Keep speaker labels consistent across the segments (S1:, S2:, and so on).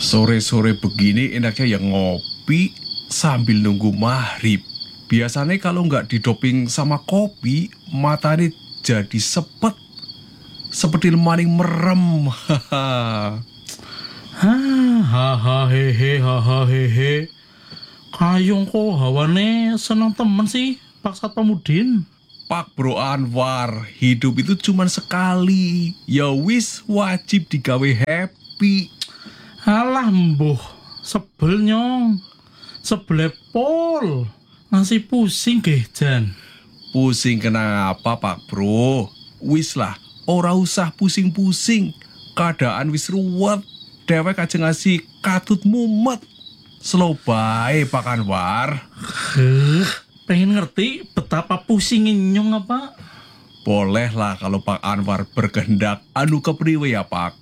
S1: Sore-sore begini enaknya yang ngopi sambil nunggu maghrib. Biasanya kalau nggak didoping sama kopi, matanya jadi sepet. Seperti maling merem.
S2: Hahaha hehe hahaha hehe. Kayong kok hawane seneng temen sih Pak Satpamudin.
S1: Pak Bro Anwar, hidup itu cuma sekali. Ya wis wajib digawe happy.
S2: Alah mbuh, sebel nyong. Sebel pol. Ngasih pusing geh Jan.
S1: Pusing kenapa Pak Bro? Wis lah, ora usah pusing-pusing. Keadaan wis ruwet. Dewek aja ngasih katut mumet. Slow bae Pak Anwar.
S2: Pengen ngerti betapa pusingin nyong apa?
S1: Boleh lah kalau Pak Anwar berkehendak. Anu kepriwe ya Pak?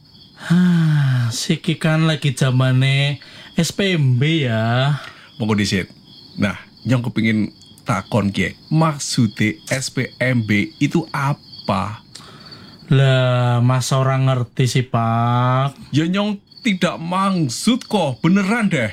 S2: Siki kan lagi zamane SPMB ya.
S1: Monggo disit. Nah, nyong kepingin takon ke. Maksudnya SPMB itu apa?
S2: Lah, masa orang ngerti sih Pak?
S1: Ya nyong tidak maksud kok, beneran deh.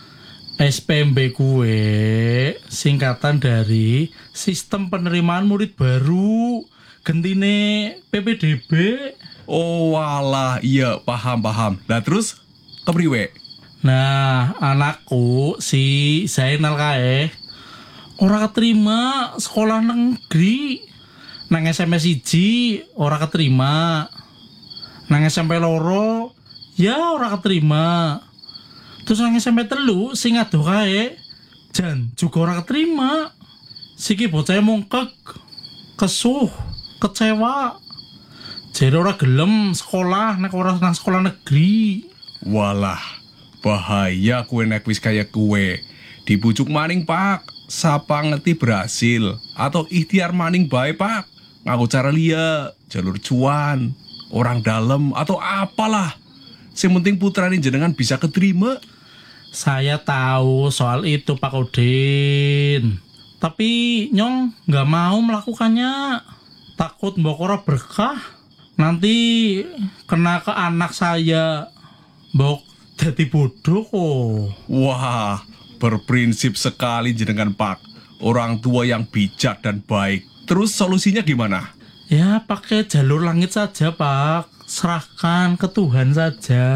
S2: SPMB kue singkatan dari Sistem Penerimaan Murid Baru, gentine PPDB.
S1: Oh walah, iya paham. Lah terus kepriwe?
S2: Nah, anakku si Zainal kae ora keterima sekolah negeri. Nang SMP 1 ora keterima. Nang SMP loro ya ora keterima. Terus nang SMP 3 sing adoh kae jan juga ora keterima. Siki bocah mongkek, kesuh, kecewa. Jadi ora gelem sekolah nek ora nang sekolah negeri.
S1: Walah, bahaya kue nek wis kaya kue. Dibujuk maning Pak, sapa ngerti berhasil atau ikhtiar maning bae Pak. Ngaku cara liya, jalur cuan, orang dalam atau apalah. Yang penting putrane jenengan bisa keterima.
S2: Saya tahu soal itu Pak Udin. Tapi nyong nggak mau melakukannya. Takut mbok ora berkah. Nanti kena ke anak saya. Mbok jadi bodoh kok.
S1: Wah, berprinsip sekali jenengan Pak. Orang tua yang bijak dan baik. Terus solusinya gimana?
S2: Ya pakai jalur langit saja Pak. Serahkan ke Tuhan saja.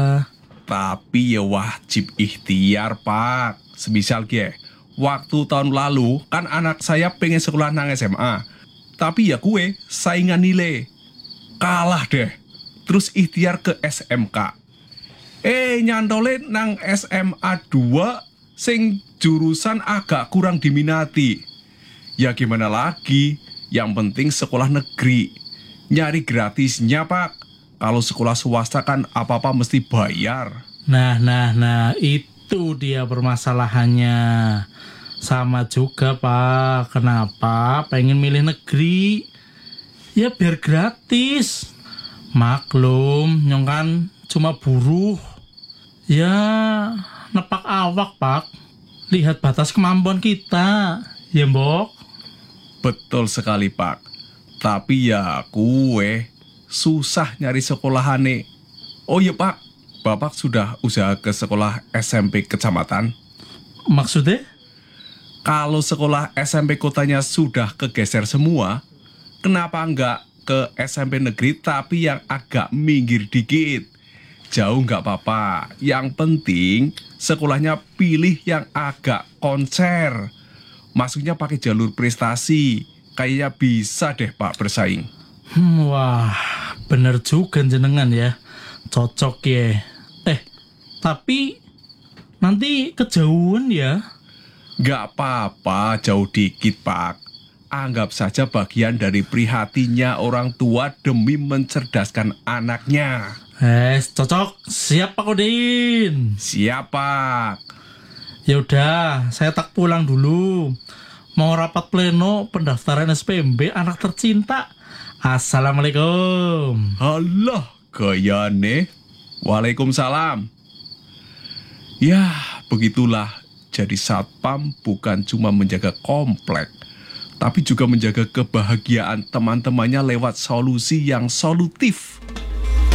S1: Tapi ya wajib ikhtiar Pak. Semisal waktu tahun lalu kan anak saya pengen sekolah nang SMA. Tapi ya kue saingan nilai. Kalah deh. Terus ikhtiar ke SMK. Nyantolin nang SMA 2 sing jurusan agak kurang diminati. Ya gimana lagi? Yang penting sekolah negeri. Nyari gratisnya Pak. Kalau sekolah swasta kan apa-apa mesti bayar.
S2: Nah, itu dia permasalahannya. Sama juga Pak. Kenapa pengen milih negeri? Ya biar gratis. Maklum, nyong kan cuma buruh. Ya, nepak awak Pak. Lihat batas kemampuan kita. Ya mbok.
S1: Betul sekali Pak. Tapi ya kue susah nyari sekolahane. Oh iya Pak, Bapak sudah usaha ke sekolah SMP kecamatan?
S2: Maksudnya?
S1: Kalau sekolah SMP kotanya sudah kegeser semua, kenapa enggak ke SMP negeri tapi yang agak minggir dikit? Jauh enggak apa-apa. Yang penting sekolahnya pilih yang agak konser. Masuknya pakai jalur prestasi. Kayaknya bisa deh Pak bersaing.
S2: Wah, bener juga jenengan ya. Cocok ya. Tapi nanti kejauhan ya.
S1: Gak apa-apa jauh dikit Pak. Anggap saja bagian dari prihatinya orang tua demi mencerdaskan anaknya.
S2: Cocok. Siap Pak Udin.
S1: Siap Pak.
S2: Yaudah, saya tak pulang dulu. Mau rapat pleno pendaftaran SPMB anak tercinta. Assalamualaikum.
S1: Halah, gayane. Waalaikumsalam. Ya, begitulah. Jadi satpam bukan cuma menjaga komplek, tapi juga menjaga kebahagiaan teman-temannya lewat solusi yang solutif.